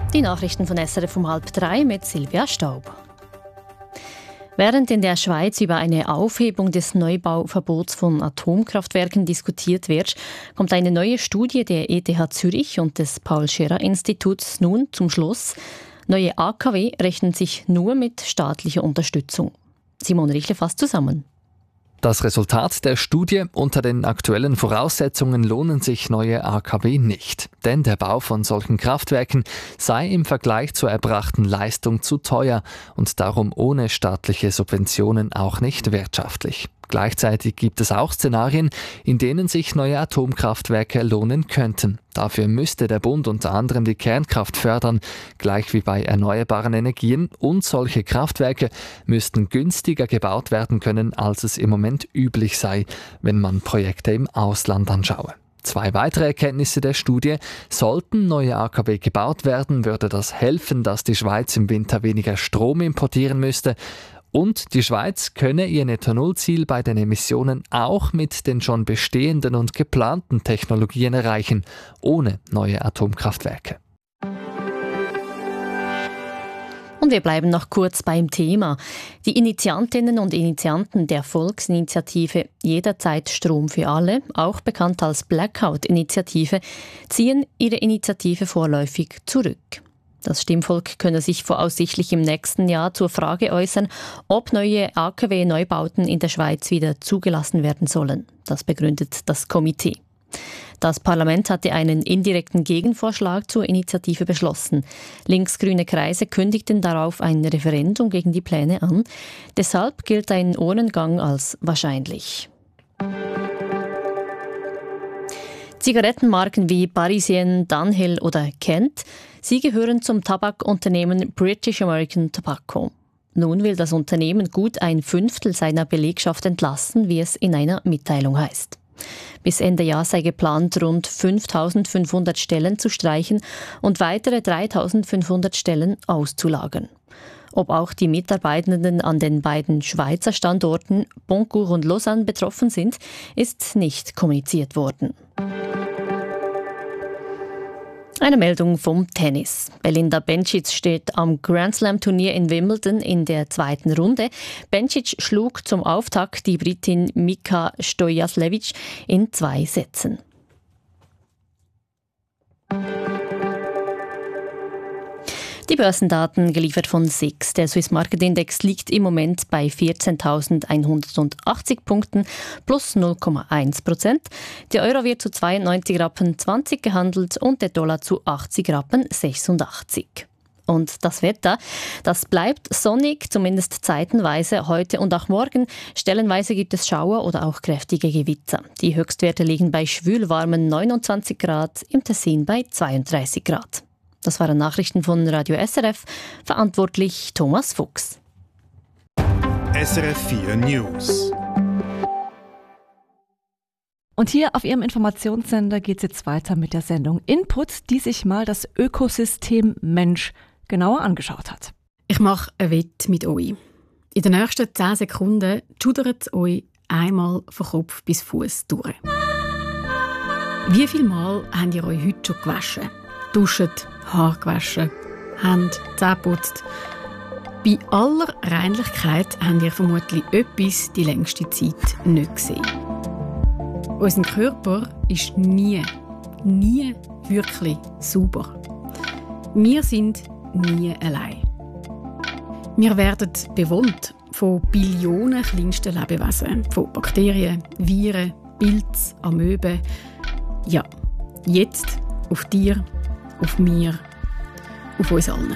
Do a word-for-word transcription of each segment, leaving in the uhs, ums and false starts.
Die Nachrichten von S R F um halb drei mit Silvia Staub. Während in der Schweiz über eine Aufhebung des Neubauverbots von Atomkraftwerken diskutiert wird, kommt eine neue Studie der E T H Zürich und des Paul-Scherrer-Instituts nun zum Schluss: Neue A K W rechnen sich nur mit staatlicher Unterstützung. Simon Richle fasst zusammen. Das Resultat der Studie: Unter den aktuellen Voraussetzungen lohnen sich neue A K W nicht. Denn der Bau von solchen Kraftwerken sei im Vergleich zur erbrachten Leistung zu teuer und darum ohne staatliche Subventionen auch nicht wirtschaftlich. Gleichzeitig gibt es auch Szenarien, in denen sich neue Atomkraftwerke lohnen könnten. Dafür müsste der Bund unter anderem die Kernkraft fördern, gleich wie bei erneuerbaren Energien, und solche Kraftwerke müssten günstiger gebaut werden können, als es im Moment üblich sei, wenn man Projekte im Ausland anschaue. Zwei weitere Erkenntnisse der Studie: Sollten neue A K W gebaut werden, würde das helfen, dass die Schweiz im Winter weniger Strom importieren müsste. Und die Schweiz könne ihr Netto-Null-Ziel bei den Emissionen auch mit den schon bestehenden und geplanten Technologien erreichen, ohne neue Atomkraftwerke. Und wir bleiben noch kurz beim Thema. Die Initiantinnen und Initianten der Volksinitiative Jederzeit Strom für alle, auch bekannt als Blackout-Initiative, ziehen ihre Initiative vorläufig zurück. Das Stimmvolk könne sich voraussichtlich im nächsten Jahr zur Frage äußern, ob neue A K W-Neubauten in der Schweiz wieder zugelassen werden sollen. Das begründet das Komitee. Das Parlament hatte einen indirekten Gegenvorschlag zur Initiative beschlossen. Linksgrüne Kreise kündigten darauf ein Referendum gegen die Pläne an. Deshalb gilt ein Urnengang als wahrscheinlich. Zigarettenmarken wie Parisien, Dunhill oder Kent, sie gehören zum Tabakunternehmen British American Tobacco. Nun will das Unternehmen gut ein Fünftel seiner Belegschaft entlassen, wie es in einer Mitteilung heißt. Bis Ende Jahr sei geplant, rund fünftausendfünfhundert Stellen zu streichen und weitere dreitausendfünfhundert Stellen auszulagern. Ob auch die Mitarbeitenden an den beiden Schweizer Standorten Boncourt und Lausanne betroffen sind, ist nicht kommuniziert worden. Eine Meldung vom Tennis. Belinda Bencic steht am Grand-Slam-Turnier in Wimbledon in der zweiten Runde. Bencic schlug zum Auftakt die Britin Mika Stojaslevic in zwei Sätzen. Die Börsendaten geliefert von S I X. Der Swiss Market Index liegt im Moment bei vierzehntausendeinhundertachtzig Punkten plus null Komma eins Prozent. Der Euro wird zu zweiundneunzig Rappen zwanzig gehandelt und der Dollar zu achtzig Rappen sechsundachtzig. Und das Wetter, das bleibt sonnig, zumindest zeitenweise heute und auch morgen. Stellenweise gibt es Schauer oder auch kräftige Gewitter. Die Höchstwerte liegen bei schwülwarmen neunundzwanzig Grad, im Tessin bei zweiunddreißig Grad. Das waren Nachrichten von Radio S R F, verantwortlich Thomas Fuchs. S R F vier News. Und hier auf Ihrem Informationssender geht es jetzt weiter mit der Sendung Input, die sich mal das Ökosystem Mensch genauer angeschaut hat. Ich mache eine Wette mit euch. In den nächsten zehn Sekunden schudert es euch einmal von Kopf bis Fuß durch. Wie viele Mal habt ihr euch heute schon gewaschen? Duscht, Haar gewaschen, Hände, Zähne geputzt. Bei aller Reinlichkeit habt ihr vermutlich etwas die längste Zeit nicht gesehen. Unser Körper ist nie, nie wirklich sauber. Wir sind nie allein. Wir werden bewohnt von Billionen kleinsten Lebewesen, von Bakterien, Viren, Pilzen, Amöben. Ja, jetzt auf dir, auf mir, auf uns allen.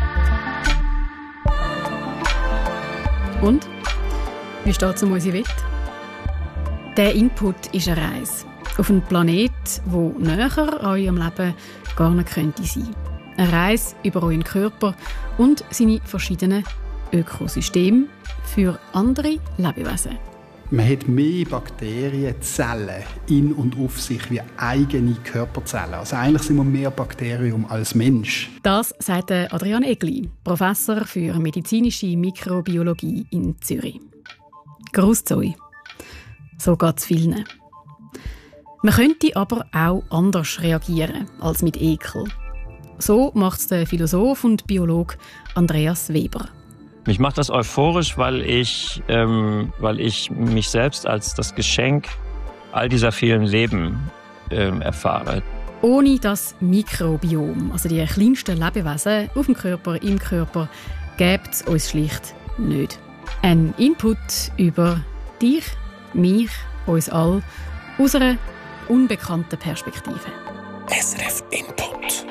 Und? Wie steht es um unsere Wette? Der Input ist eine Reise auf einen Planet, der näher an eurem Leben gar nicht könnte sein. Eine Reise über euren Körper und seine verschiedenen Ökosysteme für andere Lebewesen. Man hat mehr Bakterienzellen in und auf sich wie eigene Körperzellen. Also eigentlich sind wir mehr Bakterium als Mensch. Das sagt Adrian Egli, Professor für medizinische Mikrobiologie in Zürich. Gruß zu euch. So geht es vielen. Man könnte aber auch anders reagieren als mit Ekel. so macht es der Philosoph und Biologe Andreas Weber. Mich macht das euphorisch, weil ich, ähm, weil ich mich selbst als das Geschenk all dieser vielen Leben ähm, erfahre. Ohne das Mikrobiom, also die kleinsten Lebewesen auf dem Körper, im Körper, gäbe es uns schlicht nicht. Ein Input über dich, mich, uns alle, aus einer unbekannten Perspektive. S R F Input.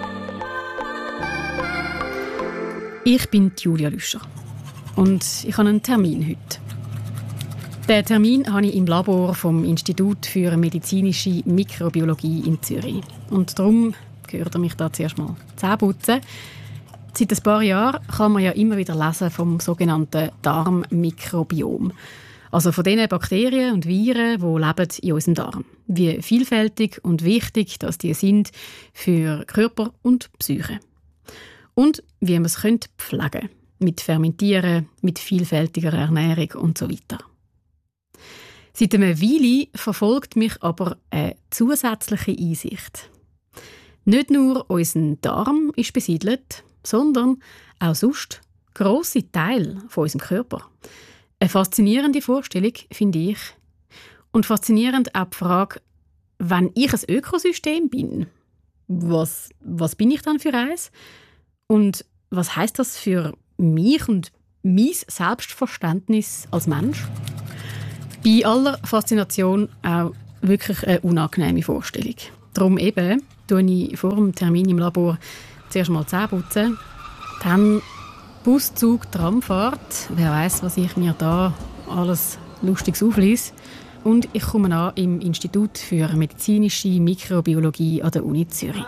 Ich bin Julia Lüscher und ich habe einen Termin heute. Den Termin habe ich im Labor vom Institut für medizinische Mikrobiologie in Zürich. Und darum gehört er mich da zuerst mal Zähne putzen. Seit ein paar Jahren kann man ja immer wieder lesen vom sogenannten Darmmikrobiom. Also von den Bakterien und Viren, die leben in unserem Darm. Wie vielfältig und wichtig dass die sind für Körper und Psyche. Und wie man es pflegen könnte. Mit Fermentieren, mit vielfältiger Ernährung und so weiter. Seit einer Weile verfolgt mich aber eine zusätzliche Einsicht. Nicht nur unser Darm ist besiedelt, sondern auch sonst grosse Teile von unserem Körper. Eine faszinierende Vorstellung, finde ich. Und faszinierend auch die Frage, wenn ich ein Ökosystem bin, was, was bin ich dann für eins? Und was heisst das für mich und mein Selbstverständnis als Mensch? Bei aller Faszination auch wirklich eine unangenehme Vorstellung. Darum eben tue ich vor dem Termin im Labor zuerst mal Zähne putzen, dann Bus, Zug, Tramfahrt. Wer weiß, was ich mir da alles Lustiges auflese. Und ich komme an im Institut für medizinische Mikrobiologie an der Uni Zürich.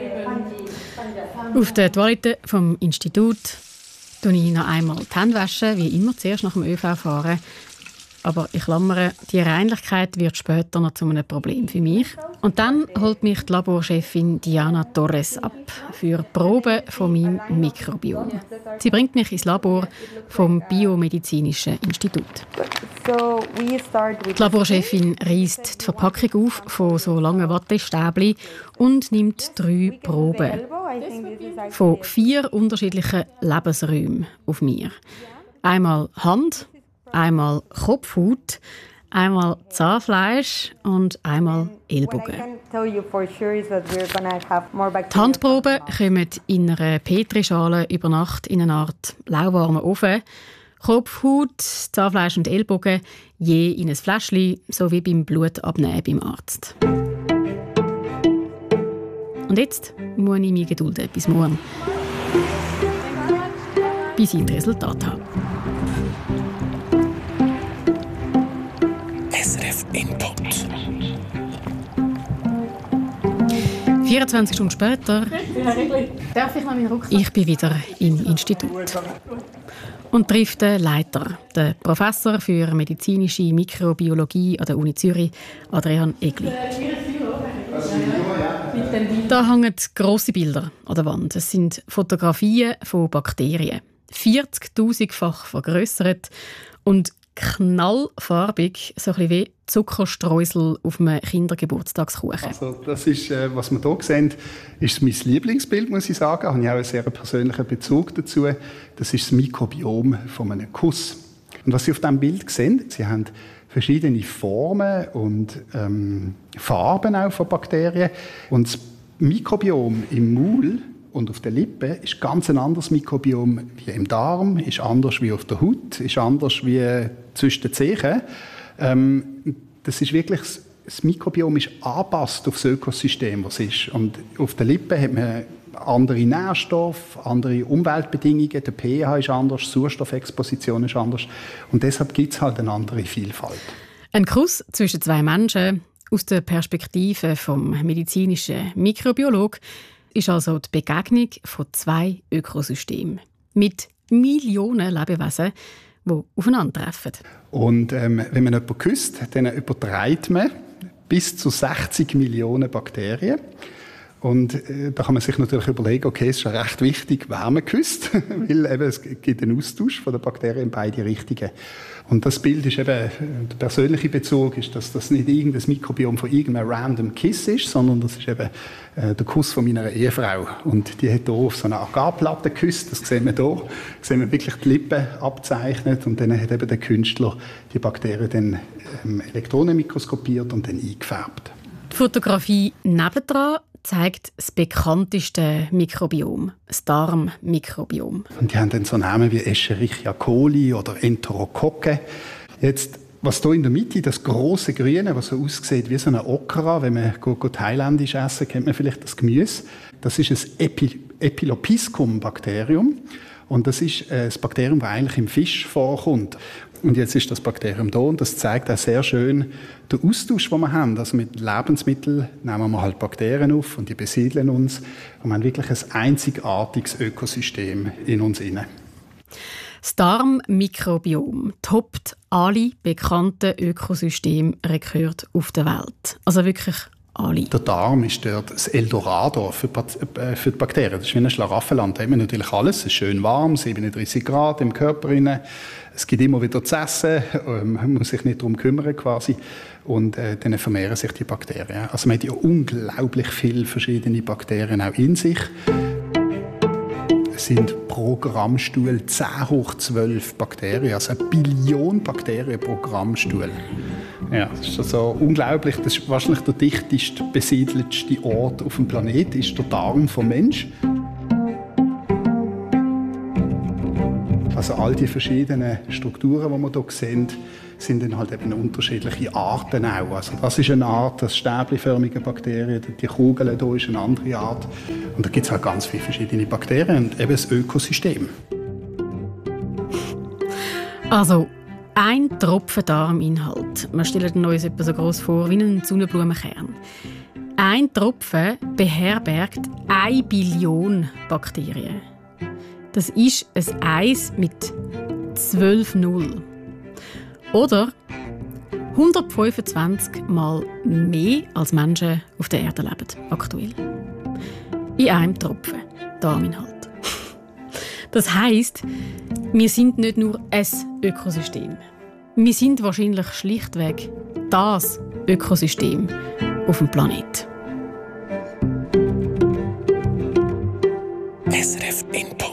Auf der Toilette vom Institut wasche ich noch einmal die Hände waschen, wie immer zuerst nach dem ÖV fahren. Aber ich klammere, die Reinlichkeit wird später noch zu einem Problem für mich. Und dann holt mich die Laborchefin Diana Torres ab für Proben von meinem Mikrobiom. Sie bringt mich ins Labor vom Biomedizinischen Institut. Die Laborchefin reißt die Verpackung auf von so langen Wattestäbchen und nimmt drei Proben von vier unterschiedlichen Lebensräumen auf mir. Einmal Hand, einmal Kopfhaut, einmal Zahnfleisch und einmal Ellbogen. Die Handproben kommen in einer Petrischale über Nacht in eine Art lauwarmen Ofen. Kopfhaut, Zahnfleisch und Ellbogen je in ein Fläschchen, so wie beim Blutabnehmen beim Arzt. Und jetzt muss ich mich gedulden bis morgen, bis ich das Resultat habe. S R F Input. vierundzwanzig Stunden später Darf ich noch meinen Rucksack? ich bin wieder im Institut und treffe den Leiter, den Professor für medizinische Mikrobiologie an der Uni Zürich, Adrian Egli. Da hängen grosse Bilder an der Wand. Es sind Fotografien von Bakterien, vierzigtausendfach vergrössert und knallfarbig, so ein bisschen wie Zuckerstreusel auf einem Kindergeburtstagskuchen. Also das ist, äh, was wir hier sehen, ist mein Lieblingsbild, muss ich sagen. Da habe ich auch einen sehr persönlichen Bezug dazu. Das ist das Mikrobiom von einem Kuss. Und was Sie auf diesem Bild sehen, Sie haben verschiedene Formen und ähm, Farben auch von Bakterien. Und das Mikrobiom im Maul und auf der Lippe ist ganz ein anderes Mikrobiom wie im Darm, ist anders wie auf der Haut, ist anders wie zwischen den Zehen. Ähm, das ist wirklich, das Mikrobiom ist angepasst auf das Ökosystem, was es ist. Und auf der Lippe hat man andere Nährstoffe, andere Umweltbedingungen, der pH ist anders, die Sauerstoffexposition ist anders. Und deshalb gibt es halt eine andere Vielfalt. Ein Kuss zwischen zwei Menschen aus der Perspektive vom medizinischen Mikrobiologen ist also die Begegnung von zwei Ökosystemen mit Millionen Lebewesen, die aufeinandertreffen. Und ähm, wenn man jemanden küsst, dann überträgt man bis zu sechzig Millionen Bakterien. Und äh, da kann man sich natürlich überlegen, okay, es ist ja recht wichtig, wer man küsst, weil eben, es gibt einen Austausch von den Bakterien in beide Richtungen. Und das Bild ist eben, der persönliche Bezug ist, dass das nicht irgendein Mikrobiom von irgendeinem random Kiss ist, sondern das ist eben äh, der Kuss von meiner Ehefrau. Und die hat hier auf so einer Agarplatte geküsst, das sehen wir hier, sehen wir wirklich die Lippen abzeichnet und dann hat eben der Künstler die Bakterien dann ähm, Elektronen mikroskopiert und dann eingefärbt. Die Fotografie nebendran zeigt das bekannteste Mikrobiom, das Darmmikrobiom. Und die haben dann so Namen wie Escherichia coli oder Enterokokke. Jetzt, was hier in der Mitte, das große Grüne, was so aussieht wie so eine Okra, wenn man gut, gut thailändisch essen, kennt man vielleicht das Gemüse. Das ist ein Epi- Epilopiscum-Bakterium. Und das ist ein Bakterium, das eigentlich im Fisch vorkommt. Und jetzt ist das Bakterium da und das zeigt auch sehr schön den Austausch, den wir haben. Also mit Lebensmitteln nehmen wir halt Bakterien auf und die besiedeln uns. Und wir haben wirklich ein einzigartiges Ökosystem in uns inne. Das Darmmikrobiom toppt alle bekannten Ökosystemrekorde auf der Welt. Also wirklich alle. Der Darm ist dort das Eldorado für die Bakterien. Das ist wie ein Schlaraffenland. Da haben wir natürlich alles. Es ist schön warm, siebenunddreißig Grad im Körper. Es gibt immer wieder zu essen. Man muss sich nicht darum kümmern quasi. Und äh, dann vermehren sich die Bakterien. Also man hat ja unglaublich viele verschiedene Bakterien auch in sich. Es sind pro Grammstuhl zehn hoch zwölf Bakterien, also eine Billion Bakterien pro Grammstuhl. Ja, das ist also unglaublich. Das ist wahrscheinlich der dichtest besiedeltste Ort auf dem Planeten, ist der Darm vom Mensch. Also all die verschiedenen Strukturen, die wir hier sehen, sind dann halt eben unterschiedliche Arten auch. Also das ist eine Art, das stäbliförmige Bakterien, die Kugel hier ist eine andere Art. Und da gibt es halt ganz viele verschiedene Bakterien und eben das Ökosystem. Also ein Tropfen Darminhalt. Wir stellen uns etwa so gross vor wie einen Sonnenblumenkern. Ein Tropfen beherbergt eine Billion Bakterien. Das ist ein Eis mit zwölf Null. Oder hundertfünfundzwanzig Mal mehr als Menschen auf der Erde leben, aktuell. In einem Tropfen Darminhalt. Das heisst, wir sind nicht nur ein Ökosystem. Wir sind wahrscheinlich schlichtweg das Ökosystem auf dem Planeten. S R F Input.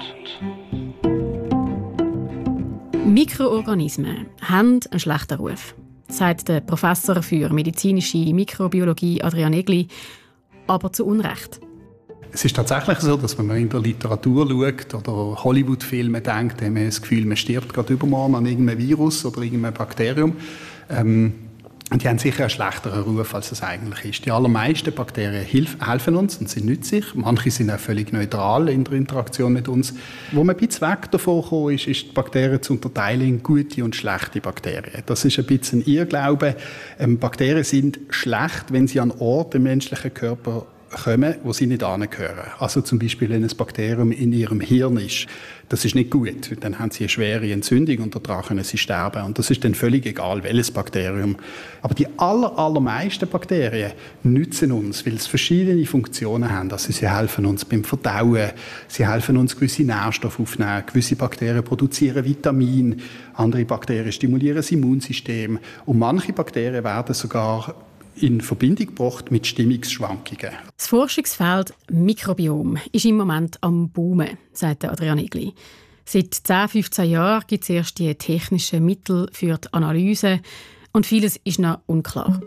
Mikroorganismen haben einen schlechten Ruf, sagt der Professor für medizinische Mikrobiologie Adrian Egli, aber zu Unrecht. Es ist tatsächlich so, dass wenn man in der Literatur schaut oder Hollywood-Filme denkt, haben wir das Gefühl, man stirbt gerade übermorgen an irgendeinem Virus oder irgendeinem Bakterium. Ähm, Und die haben sicher einen schlechteren Ruf, als es eigentlich ist. Die allermeisten Bakterien helfen uns und sind nützlich. Manche sind auch völlig neutral in der Interaktion mit uns. Wo man ein bisschen weg davon gekommen ist, ist die Bakterien zu unterteilen in gute und schlechte Bakterien. Das ist ein bisschen ein Irrglaube. Ähm, Bakterien sind schlecht, wenn sie an Orten im menschlichen Körper kommen, wo sie nicht hingehören. Also zum Beispiel, wenn ein Bakterium in ihrem Hirn ist. Das ist nicht gut. Dann haben sie eine schwere Entzündung und daran können sie sterben. Und das ist dann völlig egal, welches Bakterium. Aber die aller, allermeisten Bakterien nützen uns, weil sie verschiedene Funktionen haben. Also sie helfen uns beim Verdauen, sie helfen uns, gewisse Nährstoffe aufzunehmen. Gewisse Bakterien produzieren Vitamine, andere Bakterien stimulieren das Immunsystem. Und manche Bakterien werden sogar in Verbindung gebracht mit Stimmungsschwankungen. Das Forschungsfeld Mikrobiom ist im Moment am Boomen, sagt Adrian Egli. Seit zehn, fünfzehn Jahren gibt es erst die technischen Mittel für die Analyse und vieles ist noch unklar.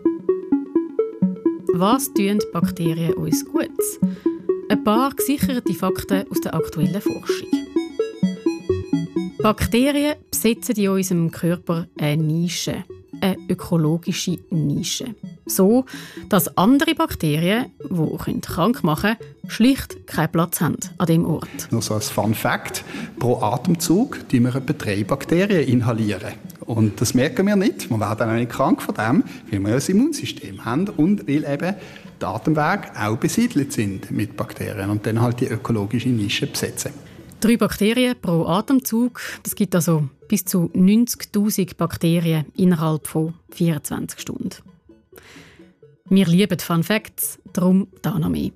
Was tun Bakterien uns gut? Ein paar gesicherte Fakten aus der aktuellen Forschung. Bakterien besetzen in unserem Körper eine Nische, eine ökologische Nische. So, dass andere Bakterien, die krank machen können, schlicht keinen Platz haben an diesem Ort. Nur so als Fun Fact: Pro Atemzug tun wir etwa drei Bakterien inhalieren. Und das merken wir nicht. Wir werden auch nicht krank von dem, weil wir ein Immunsystem haben und weil eben die Atemwege auch besiedelt sind mit Bakterien und dann halt die ökologische Nische besetzen. Drei Bakterien pro Atemzug, das gibt also bis zu neunzigtausend Bakterien innerhalb von vierundzwanzig Stunden. Wir lieben Fun Facts, darum da noch mehr.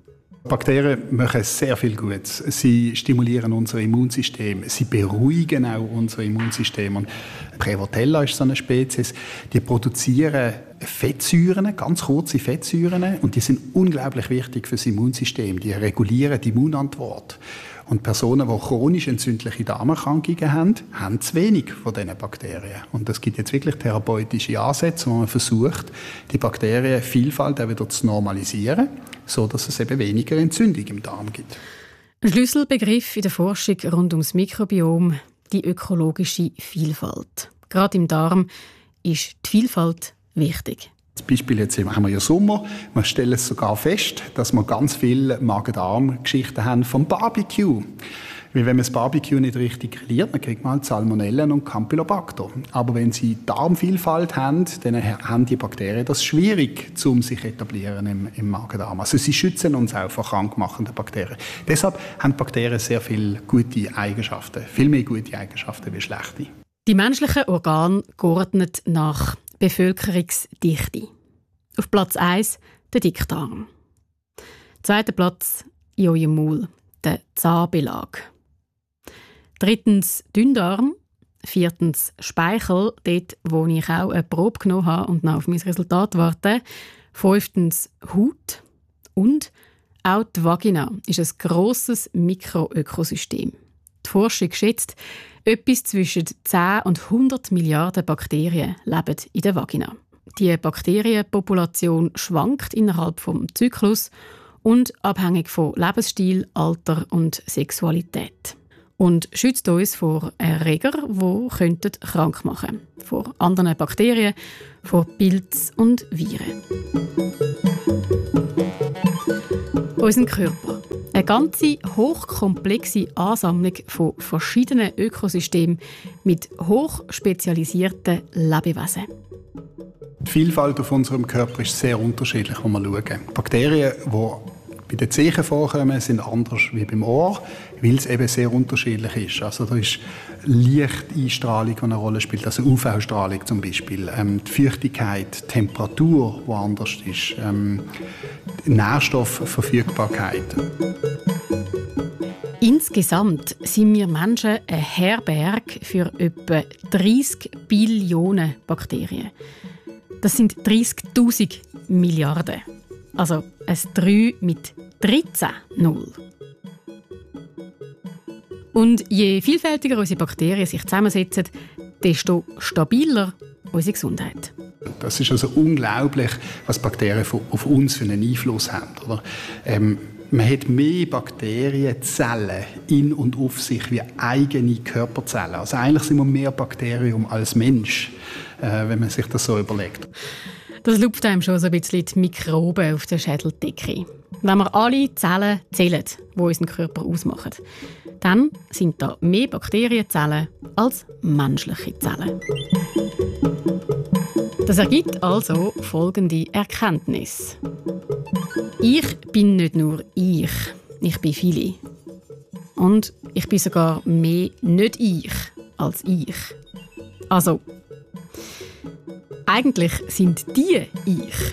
Bakterien machen sehr viel Gutes. Sie stimulieren unser Immunsystem, sie beruhigen auch unser Immunsystem. Und Prevotella ist so eine Spezies, die produzieren Fettsäuren, ganz kurze Fettsäuren, und die sind unglaublich wichtig für das Immunsystem. Die regulieren die Immunantwort. Und Personen, die chronisch entzündliche Darmerkrankungen haben, haben zu wenig von diesen Bakterien. Und es gibt jetzt wirklich therapeutische Ansätze, wo man versucht, die Bakterienvielfalt auch wieder zu normalisieren, so dass es eben weniger Entzündung im Darm gibt. Ein Schlüsselbegriff in der Forschung rund ums Mikrobiom, die ökologische Vielfalt. Gerade im Darm ist die Vielfalt wichtig. Zum Beispiel jetzt haben wir ja Sommer. Wir stellen es sogar fest, dass wir ganz viele Magen-Darm-Geschichten haben vom Barbecue. Weil wenn man das Barbecue nicht richtig grilliert, dann kriegt man halt Salmonellen und Campylobacter. Aber wenn sie Darmvielfalt haben, dann haben die Bakterien das schwierig, um sich etablieren im, im Magen-Darm. Also sie schützen uns auch vor krankmachenden Bakterien. Deshalb haben Bakterien sehr viele gute Eigenschaften. Viel mehr gute Eigenschaften wie schlechte. Die menschlichen Organe geordnet nach Bevölkerungsdichte. Auf Platz eins der Dickdarm. Zweiter Platz in eurem Maul, der Zahnbelag. Drittens Dünndarm. Viertens Speichel, dort wo ich auch eine Probe genommen habe und noch auf mein Resultat warte. Fünftens Haut. Und auch die Vagina ist ein grosses Mikroökosystem. Die Forschung schätzt, etwas zwischen zehn und hundert Milliarden Bakterien leben in der Vagina. Die Bakterienpopulation schwankt innerhalb des Zyklus und abhängig von Lebensstil, Alter und Sexualität. Und schützt uns vor Erregern, die krank machen könnten. Vor anderen Bakterien, vor Pilz und Viren. Unser Körper. Eine ganze hochkomplexe Ansammlung von verschiedenen Ökosystemen mit hochspezialisierten Lebewesen. Die Vielfalt auf unserem Körper ist sehr unterschiedlich, wenn wir schauen. Bakterien, die bei den Zehen vorkommen, sind anders wie beim Ohr, weil es eben sehr unterschiedlich ist. Also da ist Lichteinstrahlung, die eine Rolle spielt, also U V-Strahlung zum Beispiel, ähm, die Feuchtigkeit, die Temperatur, die anders ist, ähm, die Nährstoffverfügbarkeit. Insgesamt sind wir Menschen ein Herberg für etwa dreissig Billionen Bakterien. Das sind dreißigtausend Milliarden. Also ein drei mit dreizehn Null. Und je vielfältiger unsere Bakterien sich zusammensetzen, desto stabiler unsere Gesundheit. Das ist also unglaublich, was Bakterien auf uns für einen Einfluss haben. Oder? Ähm, man hat mehr Bakterienzellen in und auf sich wie eigene Körperzellen. Also eigentlich sind wir mehr Bakterium als Mensch, äh, wenn man sich das so überlegt. Das lupft einem schon so ein bisschen die Mikroben auf der Schädeldecke. Wenn wir alle Zellen zählen, die unseren Körper ausmachen, dann sind da mehr Bakterienzellen als menschliche Zellen. Das ergibt also folgende Erkenntnis. Ich bin nicht nur ich, ich bin viele. Und ich bin sogar mehr nicht ich als ich. Also, eigentlich sind die ich.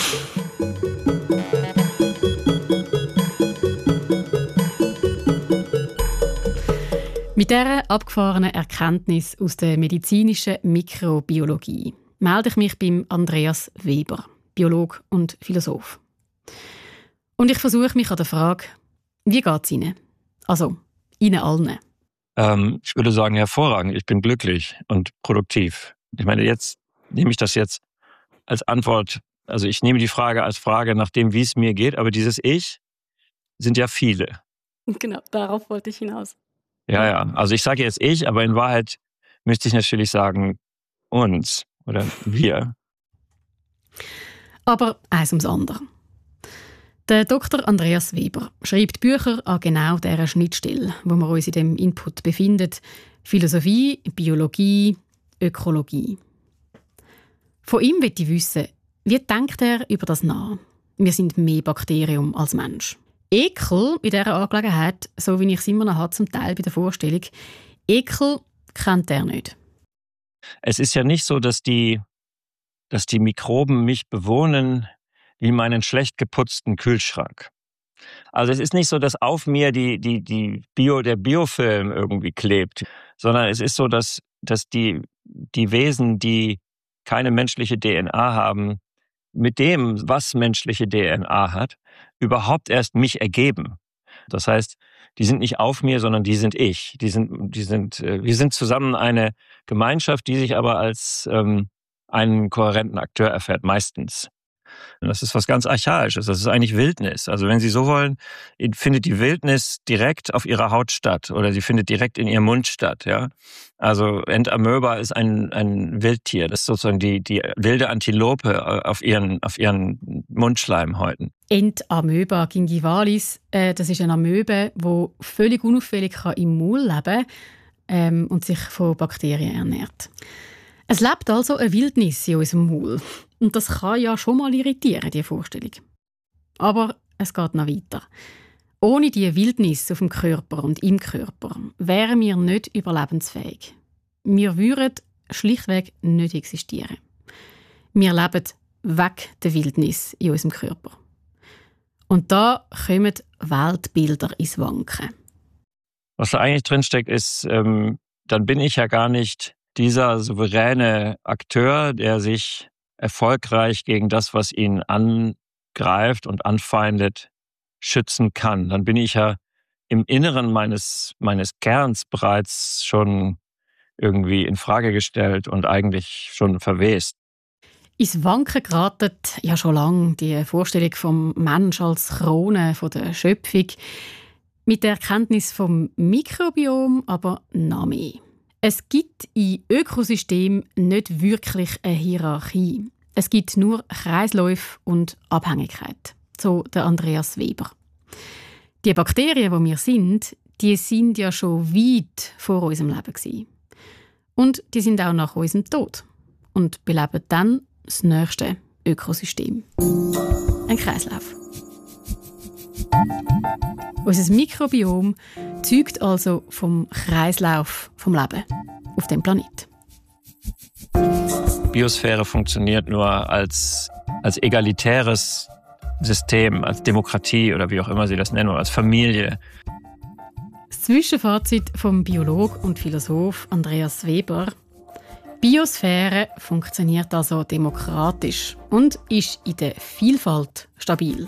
Mit dieser abgefahrenen Erkenntnis aus der medizinischen Mikrobiologie melde ich mich beim Andreas Weber, Biologe und Philosoph. Und ich versuche mich an der Frage, wie geht es Ihnen? Also, Ihnen allen. Ähm, ich würde sagen, hervorragend. Ich bin glücklich und produktiv. Ich meine, jetzt nehme ich das jetzt als Antwort, also ich nehme die Frage als Frage nach dem, wie es mir geht, aber dieses Ich sind ja viele. Genau, darauf wollte ich hinaus. Ja, ja, also ich sage jetzt ich, aber in Wahrheit müsste ich natürlich sagen uns oder wir. Aber eins ums andere. Der Doktor Andreas Weber schreibt Bücher an genau dieser Schnittstelle, wo wir uns in dem Input befinden. Philosophie, Biologie, Ökologie. Von ihm möchte ich wissen, wie denkt er über das nach? Wir sind mehr Bakterium als Mensch. Ekel in dieser Angelegenheit, so wie ich es immer noch habe, zum Teil bei der Vorstellung, Ekel kennt er nicht. Es ist ja nicht so, dass die, dass die Mikroben mich bewohnen wie meinen schlecht geputzten Kühlschrank. Also es ist nicht so, dass auf mir die, die, die Bio, der Biofilm irgendwie klebt, sondern es ist so, dass, dass die, die Wesen, die keine menschliche D N A haben, mit dem, was menschliche D N A hat, überhaupt erst mich ergeben. Das heißt, die sind nicht auf mir, sondern die sind ich. Die sind, die sind, wir sind zusammen eine Gemeinschaft, die sich aber als ähm, einen kohärenten Akteur erfährt, meistens. Und das ist was ganz Archaisches. Das ist eigentlich Wildnis. Also wenn Sie so wollen, findet die Wildnis direkt auf ihrer Haut statt oder sie findet direkt in ihrem Mund statt. Ja? Also Entamöba ist ein, ein Wildtier. Das ist sozusagen die, die wilde Antilope auf ihren, auf ihren Mundschleimhäuten. Entamöba gingivalis, äh, das ist eine Amöbe, die völlig unauffällig im Maul leben kann ähm, und sich von Bakterien ernährt. Es lebt also eine Wildnis in unserem Maul. Und das kann ja schon mal irritieren, diese Vorstellung. Aber es geht noch weiter. Ohne diese Wildnis auf dem Körper und im Körper wären wir nicht überlebensfähig. Wir würden schlichtweg nicht existieren. Wir leben weg der Wildnis in unserem Körper. Und da kommen Weltbilder ins Wanken. Was da eigentlich drinsteckt, ist, ähm, dann bin ich ja gar nicht dieser souveräne Akteur, der sich erfolgreich gegen das, was ihn angreift und anfeindet, schützen kann. Dann bin ich ja im Inneren meines, meines Kerns bereits schon irgendwie in Frage gestellt und eigentlich schon verwest. Ins Wanken geraten ja schon lange die Vorstellung vom Mensch als Krone von der Schöpfung. Mit der Erkenntnis vom Mikrobiom aber noch mehr. Es gibt in Ökosystemen nicht wirklich eine Hierarchie. Es gibt nur Kreisläufe und Abhängigkeit, so der Andreas Weber. Die Bakterien, die wir sind, die sind ja schon weit vor unserem Leben gewesen. Und die sind auch nach unserem Tod und beleben dann das nächste Ökosystem. Ein Kreislauf. Unser Mikrobiom zeugt also vom Kreislauf vom Leben auf dem Planeten. Biosphäre funktioniert nur als, als egalitäres System, als Demokratie oder wie auch immer Sie das nennen, oder als Familie. Das Zwischenfazit vom Biolog und Philosoph Andreas Weber: Biosphäre funktioniert also demokratisch und ist in der Vielfalt stabil.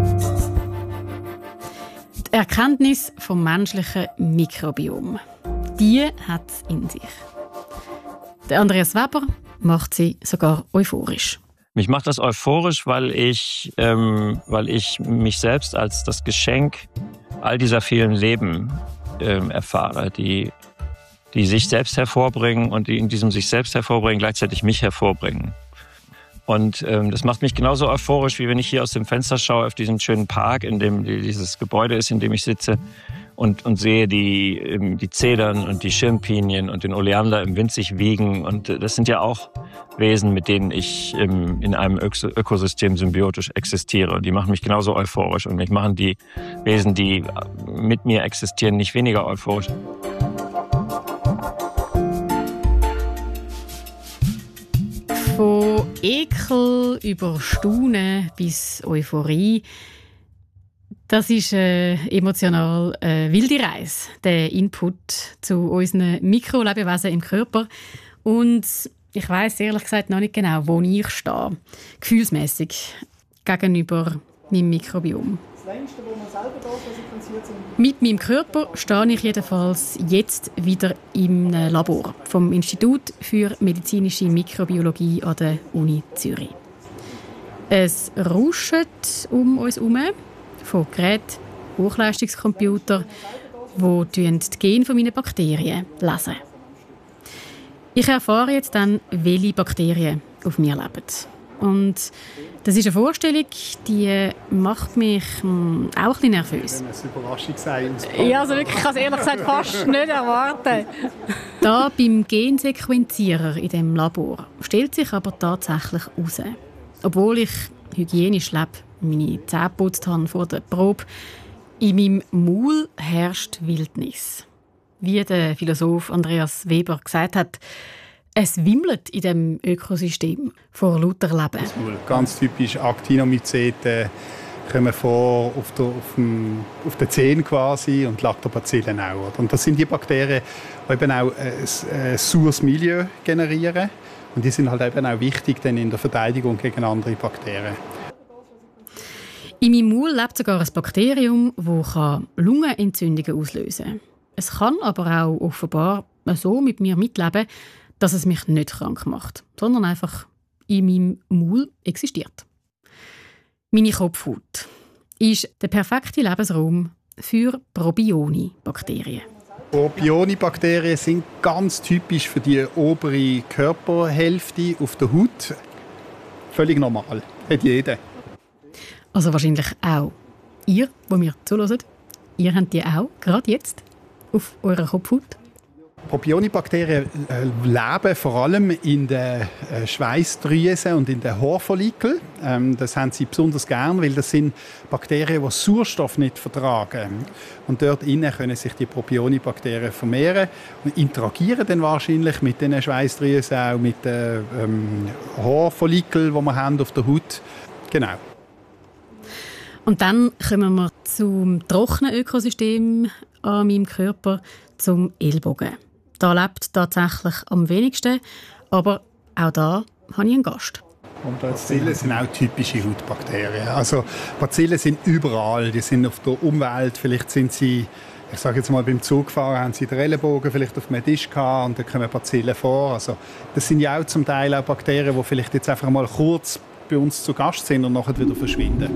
Die Erkenntnis vom menschlichen Mikrobiom, die hat es in sich. Der Andreas Weber macht sie sogar euphorisch. Mich macht das euphorisch, weil ich, ähm, weil ich mich selbst als das Geschenk all dieser vielen Leben ähm, erfahre, die, die sich selbst hervorbringen und die in diesem sich selbst hervorbringen gleichzeitig mich hervorbringen. Und ähm, das macht mich genauso euphorisch, wie wenn ich hier aus dem Fenster schaue auf diesen schönen Park, in dem dieses Gebäude ist, in dem ich sitze und, und sehe die, ähm, die Zedern und die Schirmpinien und den Oleander im Wind sich wiegen. Und äh, das sind ja auch Wesen, mit denen ich ähm, in einem Öko- Ökosystem symbiotisch existiere. Und die machen mich genauso euphorisch. Und mich machen die Wesen, die mit mir existieren, nicht weniger euphorisch. Von Ekel über Staunen bis Euphorie. Das ist äh, emotional eine wilde Reise, der Input zu unseren Mikrolebewesen im Körper. Und ich weiss ehrlich gesagt noch nicht genau, wo ich stehe, gefühlsmässig gegenüber meinem Mikrobiom. Das längste, wo man selber da sequenziert sind. Mit meinem Körper stehe ich jedenfalls jetzt wieder im Labor vom Institut für medizinische Mikrobiologie an der Uni Zürich. Es rauscht um uns herum von Geräten, Hochleistungscomputern, die die Gene von meinen Bakterien lesen. Ich erfahre jetzt dann, welche Bakterien auf mir leben. Und das ist eine Vorstellung, die macht mich mh, auch ein bisschen nervös. Wenn es Überraschung sein Ja, also wirklich, ich kann es ehrlich gesagt fast nicht erwarten. Da beim Gensequenzierer in diesem Labor stellt sich aber tatsächlich heraus, obwohl ich hygienisch lebe, meine Zähne geputzt habe vor der Probe, in meinem Maul herrscht Wildnis. Wie der Philosoph Andreas Weber gesagt hat, es wimmelt in diesem Ökosystem vor lauter Leben. Ganz typisch Actinomyceten, kommen vor auf der, auf dem, auf der Zähne quasi und Lactobacillen auch. Und das sind die Bakterien, die eben auch ein, ein saures Milieu generieren. Und die sind halt eben auch wichtig dann in der Verteidigung gegen andere Bakterien. In meinem Maul lebt sogar ein Bakterium, das Lungenentzündungen auslösen kann. Es kann aber auch offenbar so mit mir mitleben, dass es mich nicht krank macht, sondern einfach in meinem Maul existiert. Meine Kopfhaut ist der perfekte Lebensraum für Probioni-Bakterien. Probioni-Bakterien sind ganz typisch für die obere Körperhälfte auf der Haut. Völlig normal, hat jeder. Also wahrscheinlich auch ihr, die mir zuhört, ihr habt die auch, gerade jetzt, auf eurer Kopfhaut? Probioni-Bakterien leben vor allem in den Schweißdrüsen und in den Haarfollikeln. Das haben sie besonders gern, weil das sind Bakterien, die Sauerstoff nicht vertragen. Und dort innen können sich die Probioni-Bakterien vermehren und interagieren dann wahrscheinlich mit den Schweißdrüsen, auch mit den ähm, Haarfollikeln, die wir haben auf der Haut. Genau. Und dann kommen wir zum trockenen Ökosystem an meinem Körper, zum Ellbogen. Da lebt tatsächlich am wenigsten, aber auch da habe ich einen Gast. Und Bazillen sind auch typische Hautbakterien. Also Bazillen sind überall, die sind auf der Umwelt. Vielleicht sind sie, ich sage jetzt mal beim Zugfahren, haben sie den Ellenbogen vielleicht auf einem Tisch gehabt und dann kommen Bazillen vor. Also das sind ja auch zum Teil auch Bakterien, die vielleicht jetzt einfach mal kurz bei uns zu Gast sind und nachher wieder verschwinden.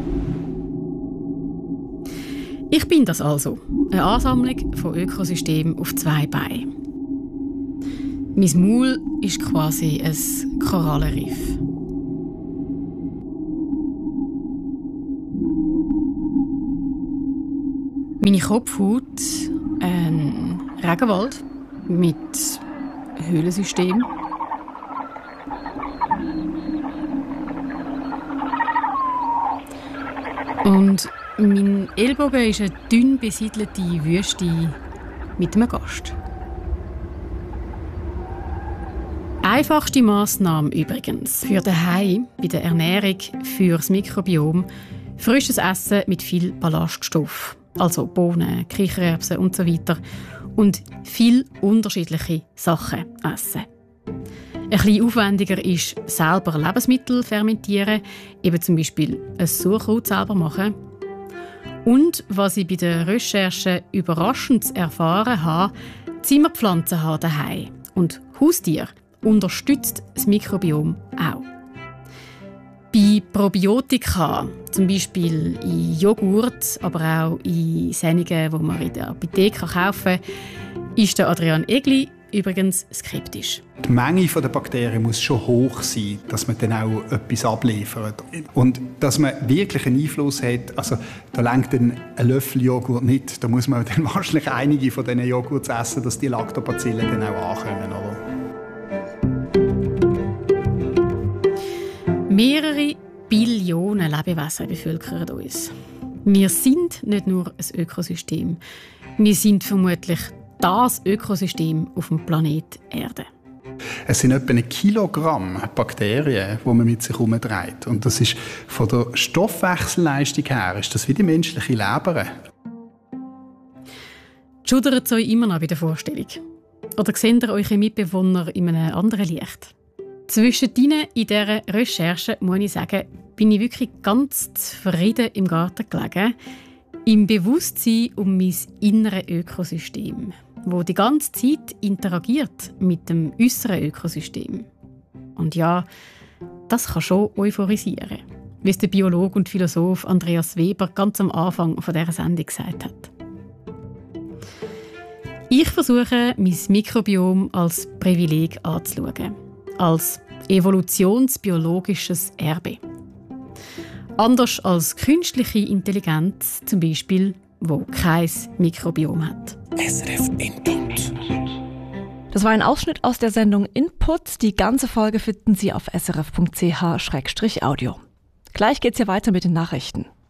Ich bin das also, eine Ansammlung von Ökosystemen auf zwei Beinen. Mein Maul ist quasi ein Korallenriff. Meine Kopfhaut ein Regenwald mit Höhlensystem. Und mein Ellbogen ist eine dünn besiedelte Wüste mit einem Gast. Einfachste Massnahme übrigens für daheim bei der Ernährung für das Mikrobiom: frisches Essen mit viel Ballaststoff, also Bohnen, Kichererbsen und so weiter, und viel unterschiedliche Sachen essen. Ein bisschen aufwendiger ist selber Lebensmittel fermentieren, eben zum Beispiel ein Sauerkraut selber machen. Und was ich bei der Recherche überraschend erfahren habe: Zimmerpflanzen haben daheim und Haustiere unterstützt das Mikrobiom auch. Bei Probiotika, zum Beispiel in Joghurt, aber auch in Sendungen, die man in der Apotheke kaufen kann, ist der Adrian Egli übrigens skeptisch. Die Menge der Bakterien muss schon hoch sein, dass man dann auch etwas abliefert. Und dass man wirklich einen Einfluss hat, also da reicht ein Löffel Joghurt nicht. Da muss man dann wahrscheinlich einige von diesen Joghurts essen, dass die Lactobacillen dann auch ankommen. Oder? Mehrere Billionen Lebewesen bevölkern uns. Wir sind nicht nur ein Ökosystem, wir sind vermutlich das Ökosystem auf dem Planet Erde. Es sind etwa ein Kilogramm Bakterien, die man mit sich herumträgt. Und das ist von der Stoffwechselleistung her ist das wie die menschliche Leber. Schudert es euch immer noch bei der Vorstellung? Oder seht ihr eure Mitbewohner in einem anderen Licht? Zwischen ihnen in dieser Recherche, muss ich sagen, bin ich wirklich ganz zufrieden im Garten gelegen, im Bewusstsein um mein inneres Ökosystem, wo die ganze Zeit interagiert mit dem äußeren Ökosystem. Und ja, das kann schon euphorisieren, wie es der Biologe und Philosoph Andreas Weber ganz am Anfang von dieser Sendung gesagt hat. Ich versuche, mein Mikrobiom als Privileg anzuschauen, als evolutionsbiologisches Erbe. Anders als künstliche Intelligenz zum Beispiel, wo kein Mikrobiom hat. S R F Input. Das war ein Ausschnitt aus der Sendung Input. Die ganze Folge finden Sie auf s r f punkt c h slash audio. Gleich geht's hier weiter mit den Nachrichten.